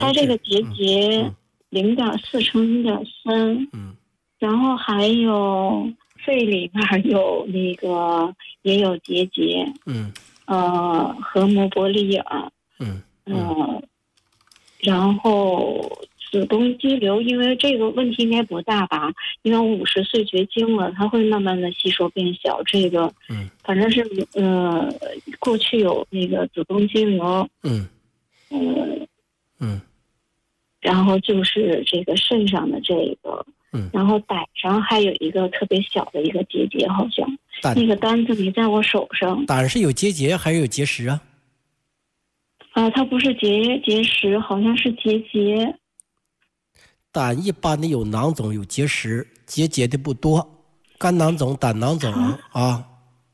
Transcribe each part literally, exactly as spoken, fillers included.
它这个结节零点四乘一点三，嗯，然后还有肺里面有那个也有结节，嗯，呃，核膜剥离眼，嗯，呃，然后子宫肌瘤，因为这个问题应该不大吧？因为我五十岁绝经了，它会慢慢的吸收变小。这个，嗯，反正是呃，过去有那个子宫肌瘤，嗯，呃，嗯，然后就是这个肾上的这个，嗯，然后胆上还有一个特别小的一个结节，好像那个单子没在我手上。 胆是有结节还是有结石啊？ 啊、呃，它不是结结石，好像是结节。 胆一般的有囊肿有结石，结节的不多，肝囊肿、胆囊肿 啊, 啊，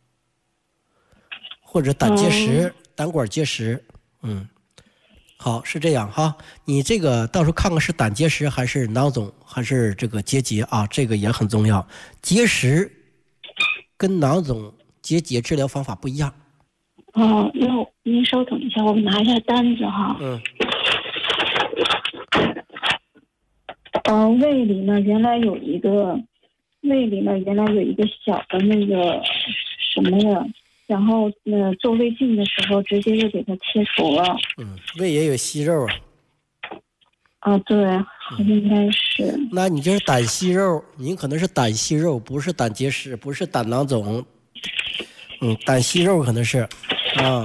或者胆结石、嗯、胆管结石，嗯，好，是这样哈。你这个到时候看看是胆结石还是囊肿还是这个结节啊，这个也很重要。结石跟囊肿结节治疗方法不一样。 哦，那您稍等一下，我拿一下单子哈。嗯。呃，胃里呢，原来有一个，胃里呢原来有一个小的那个什么呀，然后呃做胃镜的时候直接就给它切除了。 嗯，胃也有息肉啊。 啊，对，应该是。 嗯、那你这是胆息肉，您可能是胆息肉，不是胆结石，不是胆囊肿。嗯，胆息肉可能是，啊。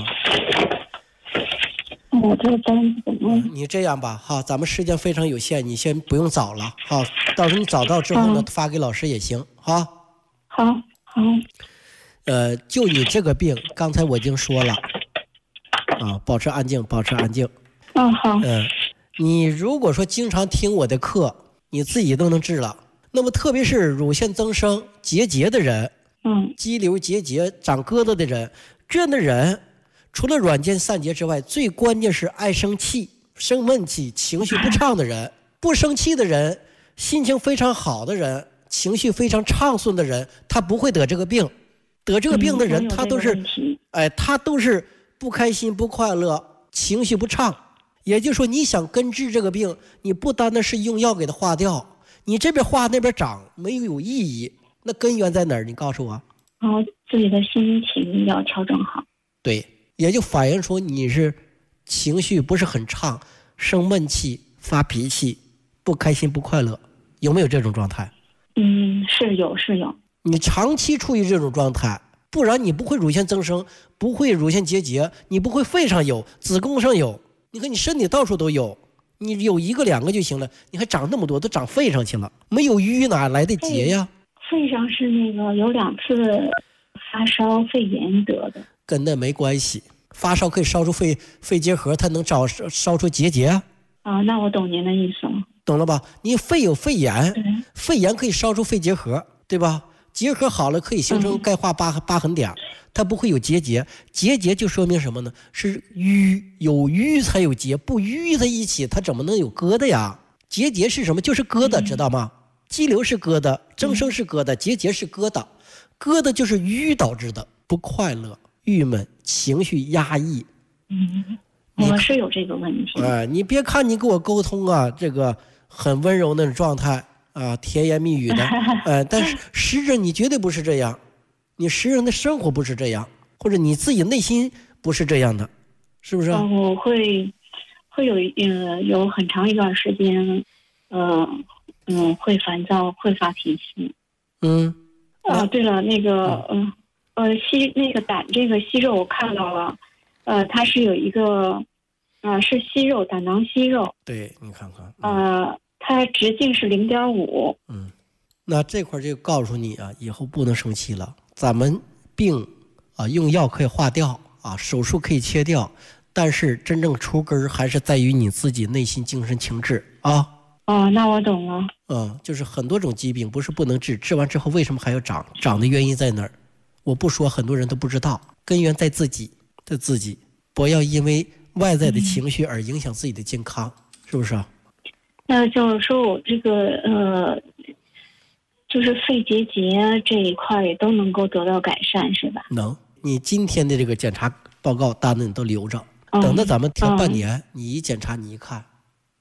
我这个单子怎么？ 你这样吧，哈，咱们时间非常有限，你先不用找了，哈，到时候你找到之后呢，嗯、发给老师也行，哈。 好，好。 呃，就你这个病，刚才我已经说了，啊，保持安静，保持安静。 嗯，好。 嗯、呃，你如果说经常听我的课，你自己都能治了。那么特别是乳腺增生、结节的人，嗯，肌瘤结节、长疙瘩的人，这样的人。除了软件散结之外，最关键是爱生气、生闷气、情绪不畅的人。不生气的人，心情非常好的人，情绪非常畅顺的人，他不会得这个病。得这个病的人，嗯、他都是，哎，他都是不开心、不快乐、情绪不畅。也就是说，你想根治这个病，你不单单是用药给它化掉，你这边化那边长，没有意义。那根源在哪儿？你告诉我。 哦，自己的心情要调整好。 对。也就反映出你是情绪不是很畅，生闷气、发脾气、不开心、不快乐，有没有这种状态？ 嗯，是有是有。 你长期处于这种状态，不然你不会乳腺增生，不会乳腺结节，你不会肺上有、子宫上有，你看你身体到处都有，你有一个两个就行了，你还长那么多，都长肺上去了，没有瘀哪来的结呀？ 肺上是那个有两次发烧肺炎得的。 跟那没关系，发烧可以烧出肺肺结核，它能找烧出结节啊。 啊，那我懂您的意思了。 懂了吧？你肺有肺炎，肺炎可以烧出肺结核，对吧？结核好了可以形成钙化疤疤痕点，它不会有结节。结节就说明什么呢？是瘀，有瘀才有结，不瘀在一起，它怎么能有疙瘩呀？结节是什么？就是疙瘩，知道吗？肌瘤是疙瘩，增生是疙瘩，结节是疙瘩，疙瘩就是瘀导致的，不快乐。郁闷，情绪压抑。 嗯，我是有这个问题。 哎、呃，你别看你跟我沟通啊，这个很温柔那种状态啊，甜言蜜语的，呃，但是实质你绝对不是这样，你实人的生活不是这样，或者你自己内心不是这样的，是不是？ 呃、我会会有呃有很长一段时间，呃嗯会烦躁，会发脾气。 嗯。 啊，对了，那个嗯。呃呃，息那个胆这个息肉我看到了，呃，它是有一个，呃，是息肉，胆囊息肉。 对，你看看。 嗯、呃，它直径是零点五。 嗯，那这块就告诉你啊，以后不能生气了。咱们病啊，用药可以化掉啊，手术可以切掉，但是真正出根还是在于你自己内心精神情志啊。 哦，那我懂了。 嗯，就是很多种疾病不是不能治，治完之后为什么还要长？长的原因在哪儿？我不说，很多人都不知道，根源在自己，在自己，不要因为外在的情绪而影响自己的健康，嗯、是不是啊？ 那就是说我这个呃，就是肺结节这一块也都能够得到改善，是吧？ 能。你今天的这个检查报告单子你都留着，嗯、等到咱们调半年，嗯、你一检查你一看，